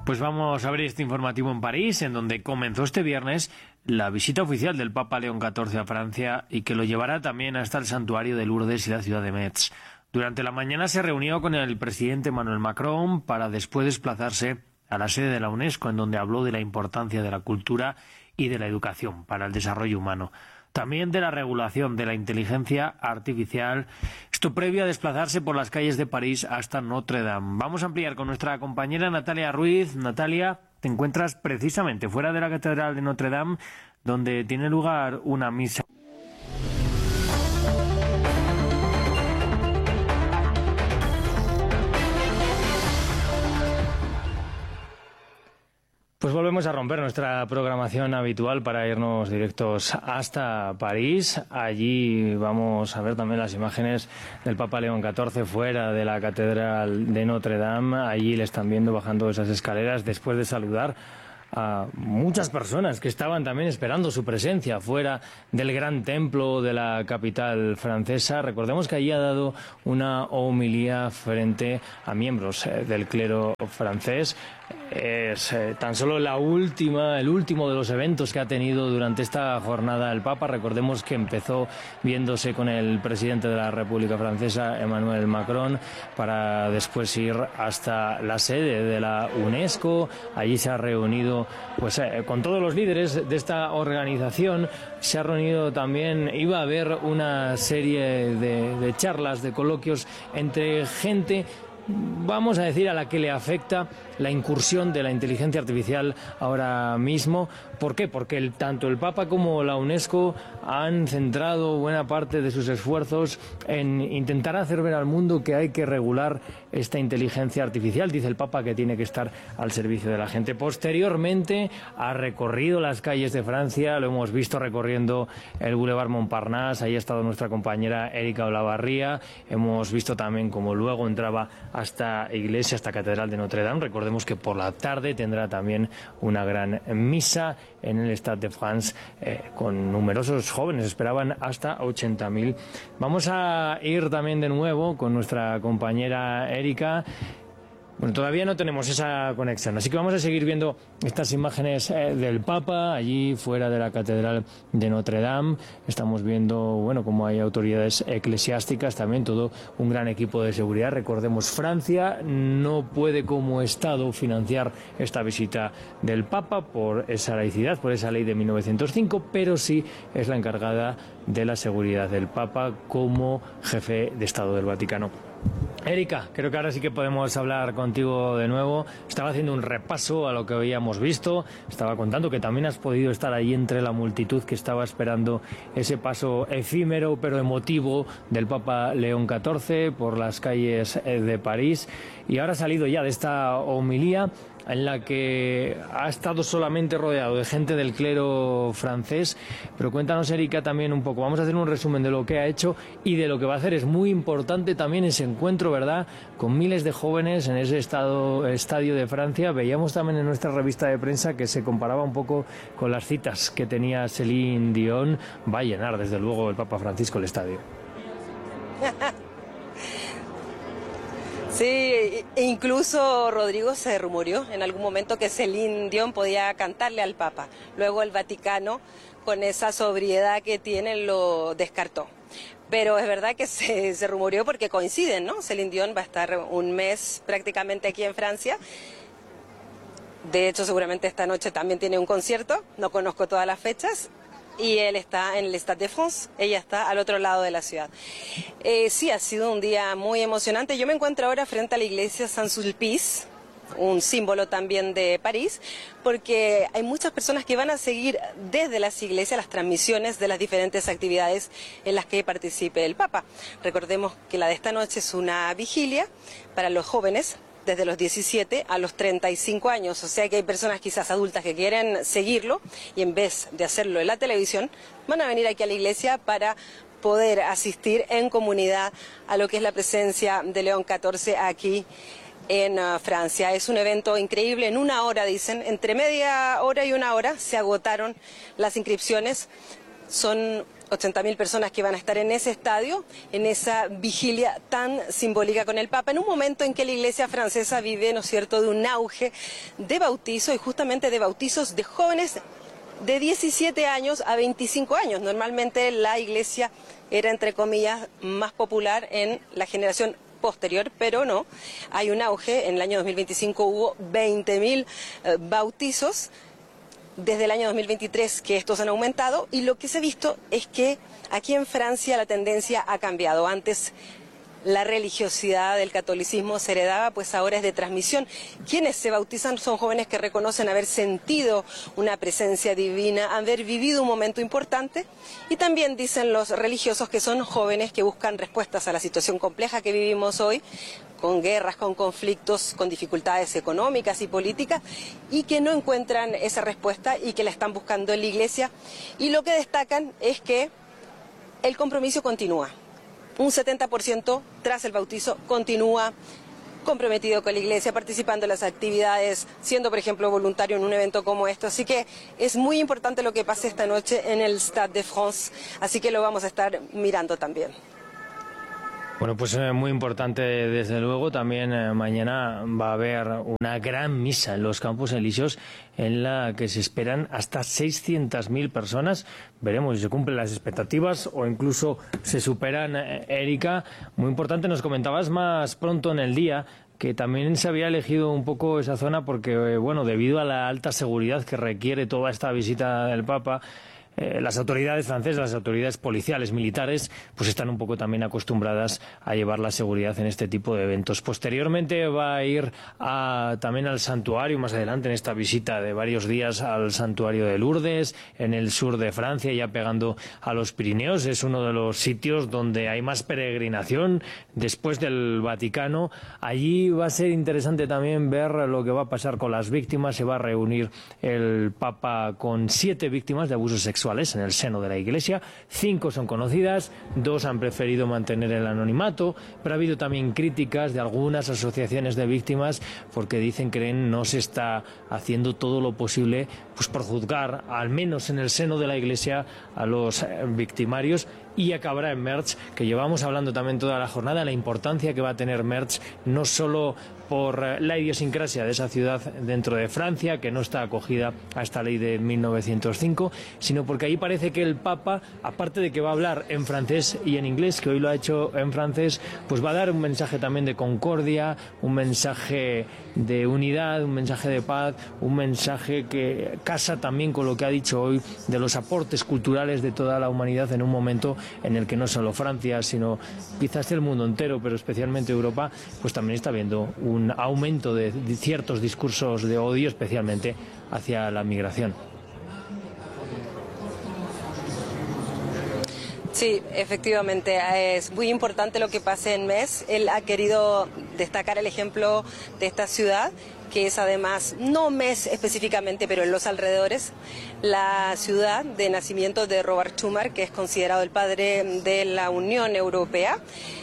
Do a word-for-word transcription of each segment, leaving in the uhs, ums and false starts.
Pues vamos a ver este informativo en París, en donde comenzó este viernes la visita oficial del Papa León catorce a Francia y que lo llevará también hasta el santuario de Lourdes y la ciudad de Metz. Durante la mañana se reunió con el presidente Emmanuel Macron para después desplazarse a la sede de la UNESCO, en donde habló de la importancia de la cultura y de la educación para el desarrollo humano. También de la regulación de la inteligencia artificial, esto previo a desplazarse por las calles de París hasta Notre Dame. Vamos a ampliar con nuestra compañera Natalia Ruiz. Natalia, te encuentras precisamente fuera de la Catedral de Notre Dame, donde tiene lugar una misa. Pues volvemos a romper nuestra programación habitual para irnos directos hasta París. Allí vamos a ver también las imágenes del Papa León catorce fuera de la Catedral de Notre Dame. Allí le están viendo bajando esas escaleras después de saludar a muchas personas que estaban también esperando su presencia fuera del gran templo de la capital francesa. Recordemos que allí ha dado una homilía frente a miembros eh, del clero francés. Es eh, tan solo la última, el último de los eventos que ha tenido durante esta jornada el Papa. Recordemos que empezó viéndose con el presidente de la República Francesa, Emmanuel Macron, para después ir hasta la sede de la UNESCO. Allí se ha reunido pues eh, con todos los líderes de esta organización. Se ha reunido también, iba a haber una serie de, de charlas, de coloquios entre gente, vamos a decir, a la que le afecta la incursión de la inteligencia artificial ahora mismo. ¿Por qué? Porque el, tanto el Papa como la UNESCO han centrado buena parte de sus esfuerzos en intentar hacer ver al mundo que hay que regular esta inteligencia artificial. Dice el Papa que tiene que estar al servicio de la gente. Posteriormente ha recorrido las calles de Francia, lo hemos visto recorriendo el Boulevard Montparnasse, ahí ha estado nuestra compañera Erika Olavarría. Hemos visto también cómo luego entraba hasta iglesia, hasta Catedral de Notre Dame. Recordemos que por la tarde tendrá también una gran misa en el Stade de France eh, con numerosos jóvenes, esperaban hasta ochenta mil. Vamos a ir también de nuevo con nuestra compañera Erika. Bueno, todavía no tenemos esa conexión, así que vamos a seguir viendo estas imágenes eh, del Papa allí fuera de la Catedral de Notre Dame. Estamos viendo, bueno, cómo hay autoridades eclesiásticas, también todo un gran equipo de seguridad. Recordemos, Francia no puede como Estado financiar esta visita del Papa por esa laicidad, por esa ley de mil novecientos cinco, pero sí es la encargada de la seguridad del Papa como jefe de Estado del Vaticano. Erika, creo que ahora sí que podemos hablar contigo de nuevo. Estaba haciendo un repaso a lo que habíamos visto. Estaba contando que también has podido estar ahí entre la multitud que estaba esperando ese paso efímero pero emotivo del Papa León catorce por las calles de París. Y ahora ha salido ya de esta homilía en la que ha estado solamente rodeado de gente del clero francés. Pero cuéntanos, Erika, también un poco. Vamos a hacer un resumen de lo que ha hecho y de lo que va a hacer. Es muy importante también ese encuentro, ¿verdad?, con miles de jóvenes en ese estado, estadio de Francia. Veíamos también en nuestra revista de prensa que se comparaba un poco con las citas que tenía Celine Dion. Va a llenar, desde luego, el Papa Francisco el estadio. Sí, incluso Rodrigo se rumoreó en algún momento que Celine Dion podía cantarle al Papa. Luego el Vaticano, con esa sobriedad que tiene, lo descartó. Pero es verdad que se, se rumoreó porque coinciden, ¿no? Celine Dion va a estar un mes prácticamente aquí en Francia. De hecho, seguramente esta noche también tiene un concierto, no conozco todas las fechas. Y él está en el Stade de France, ella está al otro lado de la ciudad. Eh, sí, ha sido un día muy emocionante. Yo me encuentro ahora frente a la iglesia Saint-Sulpice, un símbolo también de París, porque hay muchas personas que van a seguir desde las iglesias las transmisiones de las diferentes actividades en las que participe el Papa. Recordemos que la de esta noche es una vigilia para los jóvenes, desde los diecisiete a los treinta y cinco años, o sea que hay personas quizás adultas que quieren seguirlo y en vez de hacerlo en la televisión, van a venir aquí a la iglesia para poder asistir en comunidad a lo que es la presencia de León catorce aquí en uh, Francia. Es un evento increíble, en una hora dicen, entre media hora y una hora se agotaron las inscripciones. Son ochenta mil personas que van a estar en ese estadio, en esa vigilia tan simbólica con el Papa, en un momento en que la Iglesia francesa vive, ¿no es cierto?, de un auge de bautizo y justamente de bautizos de jóvenes de diecisiete años a veinticinco años. Normalmente la Iglesia era, entre comillas, más popular en la generación posterior, pero no, hay un auge. En el año dos mil veinticinco hubo veinte mil eh, bautizos. Desde el año dos mil veintitrés que estos han aumentado, y lo que se ha visto es que aquí en Francia la tendencia ha cambiado. Antes la religiosidad del catolicismo se heredaba, pues ahora es de transmisión. Quienes se bautizan son jóvenes que reconocen haber sentido una presencia divina, haber vivido un momento importante, y también dicen los religiosos que son jóvenes que buscan respuestas a la situación compleja que vivimos hoy, con guerras, con conflictos, con dificultades económicas y políticas, y que no encuentran esa respuesta y que la están buscando en la Iglesia. Y lo que destacan es que el compromiso continúa. Un setenta por ciento tras el bautizo continúa comprometido con la Iglesia, participando en las actividades, siendo, por ejemplo, voluntario en un evento como esto. Así que es muy importante lo que pase esta noche en el Stade de France, así que lo vamos a estar mirando también. Bueno, pues eh, muy importante, desde luego. También eh, mañana va a haber una gran misa en los Campos Elíseos en la que se esperan hasta seiscientas mil personas. Veremos si se cumplen las expectativas o incluso se superan. Eh, Erika, muy importante, nos comentabas más pronto en el día que también se había elegido un poco esa zona porque, eh, bueno, debido a la alta seguridad que requiere toda esta visita del Papa, Eh, las autoridades francesas, las autoridades policiales, militares, pues están un poco también acostumbradas a llevar la seguridad en este tipo de eventos. Posteriormente va a ir a, también al santuario, más adelante en esta visita de varios días al santuario de Lourdes, en el sur de Francia, ya pegando a los Pirineos. Es uno de los sitios donde hay más peregrinación después del Vaticano. Allí va a ser interesante también ver lo que va a pasar con las víctimas. Se va a reunir el Papa con siete víctimas de abusos sexuales en el seno de la Iglesia. Cinco son conocidas, dos han preferido mantener el anonimato, pero ha habido también críticas de algunas asociaciones de víctimas porque dicen que no se está haciendo todo lo posible pues por juzgar, al menos en el seno de la Iglesia, a los victimarios. Y acabará en Mersch, que llevamos hablando también toda la jornada, la importancia que va a tener Mersch, no solo por la idiosincrasia de esa ciudad dentro de Francia, que no está acogida a esta ley de mil novecientos cinco, sino porque ahí parece que el Papa, aparte de que va a hablar en francés y en inglés, que hoy lo ha hecho en francés, pues va a dar un mensaje también de concordia, un mensaje de unidad, un mensaje de paz, un mensaje que casa también con lo que ha dicho hoy de los aportes culturales de toda la humanidad en un momento en el que no solo Francia, sino quizás el mundo entero, pero especialmente Europa, pues también está viendo un aumento de ciertos discursos de odio, especialmente hacia la migración. Sí, efectivamente, es muy importante lo que pase en Metz. Él ha querido destacar el ejemplo de esta ciudad, que es además, no Metz específicamente, pero en los alrededores, la ciudad de nacimiento de Robert Schuman, que es considerado el padre de la Unión Europea.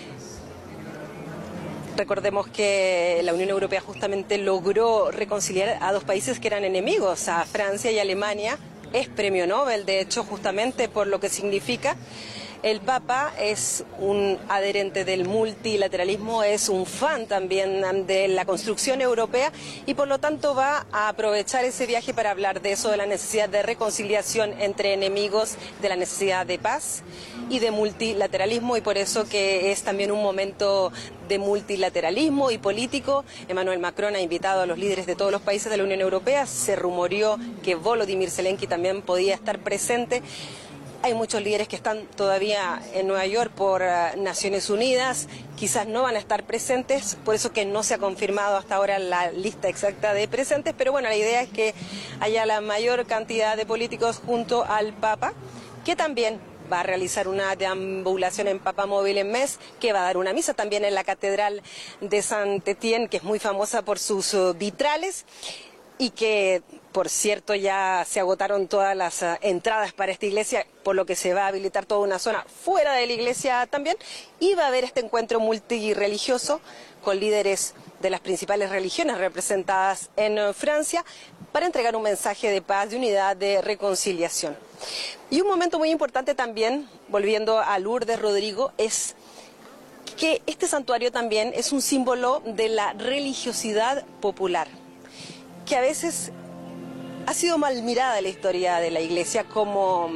Recordemos que la Unión Europea justamente logró reconciliar a dos países que eran enemigos, a Francia y Alemania. Es premio Nobel, de hecho, justamente por lo que significa. El Papa es un adherente del multilateralismo, es un fan también de la construcción europea y por lo tanto va a aprovechar ese viaje para hablar de eso, de la necesidad de reconciliación entre enemigos, de la necesidad de paz y de multilateralismo, y por eso que es también un momento de multilateralismo y político. Emmanuel Macron ha invitado a los líderes de todos los países de la Unión Europea. Se rumoreó que Volodymyr Zelensky también podía estar presente. Hay muchos líderes que están todavía en Nueva York por uh, Naciones Unidas, quizás no van a estar presentes, por eso que no se ha confirmado hasta ahora la lista exacta de presentes, pero bueno, la idea es que haya la mayor cantidad de políticos junto al Papa, que también va a realizar una deambulación en Papamóvil en Metz, que va a dar una misa también en la Catedral de Saint-Étienne, que es muy famosa por sus uh, vitrales. y que, por cierto, ya se agotaron todas las uh, entradas para esta iglesia, por lo que se va a habilitar toda una zona fuera de la iglesia también, y va a haber este encuentro multirreligioso con líderes de las principales religiones representadas en uh, Francia, para entregar un mensaje de paz, de unidad, de reconciliación. Y un momento muy importante también, volviendo a Lourdes, Rodrigo, es que este santuario también es un símbolo de la religiosidad popular, que a veces ha sido mal mirada en la historia de la iglesia como,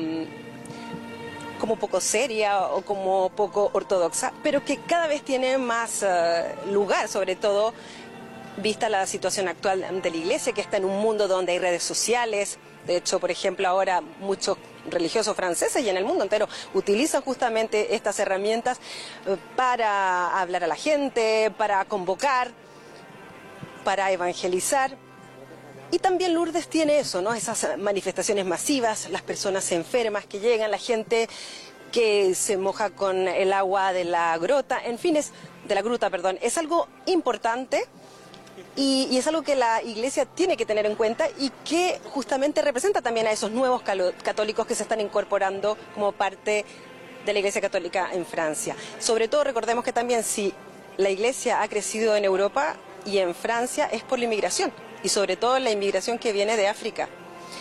como poco seria o como poco ortodoxa, pero que cada vez tiene más uh, lugar, sobre todo vista la situación actual de la iglesia, que está en un mundo donde hay redes sociales. De hecho, por ejemplo, ahora muchos religiosos franceses y en el mundo entero utilizan justamente estas herramientas para hablar a la gente, para convocar, para evangelizar. Y también Lourdes tiene eso, ¿no? Esas manifestaciones masivas, las personas enfermas que llegan, la gente que se moja con el agua de la grota, en fin, es, de la gruta, perdón. Es algo importante. Y, y es algo que la iglesia tiene que tener en cuenta y que justamente representa también a esos nuevos católicos que se están incorporando como parte de la iglesia católica en Francia. Sobre todo recordemos que también si la iglesia ha crecido en Europa y en Francia es por la inmigración, y sobre todo la inmigración que viene de África.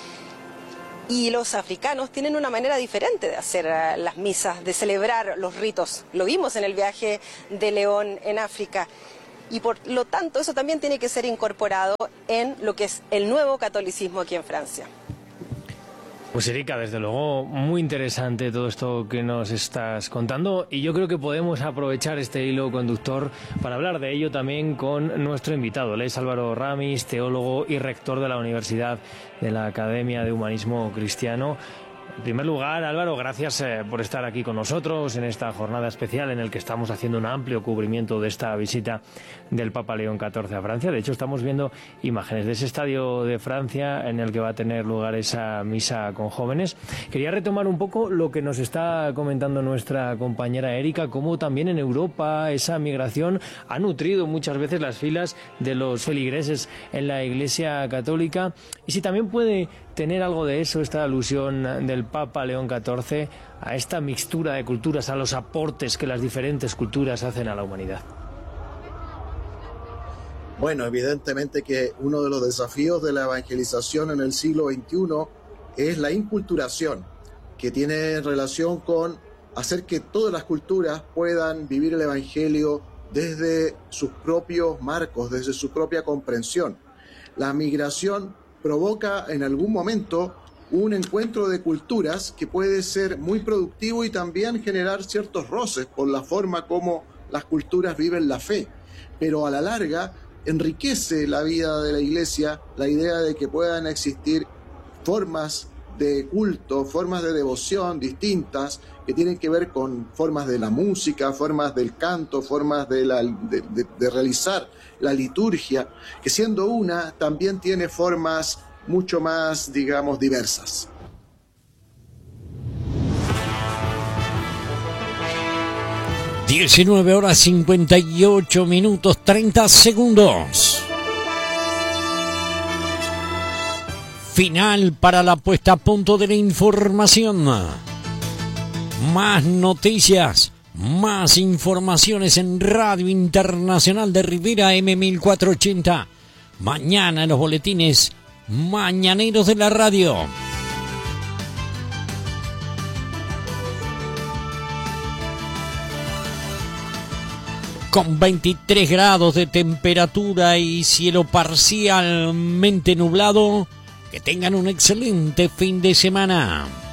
Y los africanos tienen una manera diferente de hacer las misas, de celebrar los ritos. Lo vimos en el viaje de León en África. Y por lo tanto eso también tiene que ser incorporado en lo que es el nuevo catolicismo aquí en Francia. Pues Erika, desde luego muy interesante todo esto que nos estás contando, y yo creo que podemos aprovechar este hilo conductor para hablar de ello también con nuestro invitado. Él es Álvaro Ramis, teólogo y rector de la Universidad de la Academia de Humanismo Cristiano. En primer lugar, Álvaro, gracias eh, por estar aquí con nosotros en esta jornada especial en la que estamos haciendo un amplio cubrimiento de esta visita del Papa León catorce a Francia. De hecho, estamos viendo imágenes de ese estadio de Francia en el que va a tener lugar esa misa con jóvenes. Quería retomar un poco lo que nos está comentando nuestra compañera Erika, cómo también en Europa esa migración ha nutrido muchas veces las filas de los feligreses en la Iglesia Católica, y si también puede tener algo de eso esta alusión del Papa León catorce a esta mixtura de culturas, a los aportes que las diferentes culturas hacen a la humanidad. Bueno, evidentemente que uno de los desafíos de la evangelización en el siglo veintiuno es la inculturación, que tiene relación con hacer que todas las culturas puedan vivir el evangelio desde sus propios marcos, desde su propia comprensión. La migración provoca en algún momento un encuentro de culturas que puede ser muy productivo y también generar ciertos roces por la forma como las culturas viven la fe. Pero a la larga enriquece la vida de la iglesia la idea de que puedan existir formas de culto, formas de devoción distintas que tienen que ver con formas de la música, formas del canto, formas de, la, de, de, de realizar la liturgia, que siendo una también tiene formas mucho más, digamos, diversas. diecinueve horas cincuenta y ocho minutos treinta segundos. Final para la puesta a punto de la información. Más noticias, más informaciones en Radio Internacional de Rivera M mil cuatrocientos ochenta. Mañana en los boletines mañaneros de la radio. Con veintitrés grados de temperatura y cielo parcialmente nublado. Que tengan un excelente fin de semana.